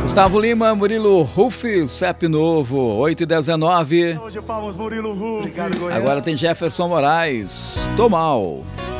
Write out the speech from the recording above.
Gustavo Lima, Murilo Rufi, CEP novo, 8h19. Hoje palmas, Murilo Rufi. Agora tem Jefferson Moraes, Tô Mal.